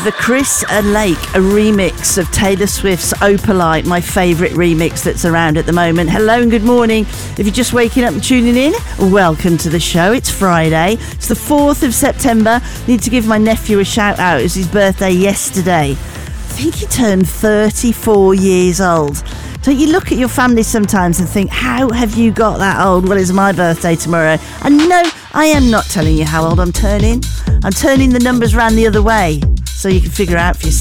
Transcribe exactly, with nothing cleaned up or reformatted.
the Chris Lake remix of Taylor Swift's Opalite, my favourite remix that's around at the moment. Hello and good morning. If you're just waking up and tuning in, welcome to the show. It's Friday. It's the fourth of September. Need to give my nephew a shout out. It was his birthday yesterday. I think he turned thirty-four years old. Don't you look at your family sometimes and think, how have you got that old? Well, it's my birthday tomorrow. And no, I am not telling you how old I'm turning. I'm turning the numbers round the other way so you can figure out for yourself.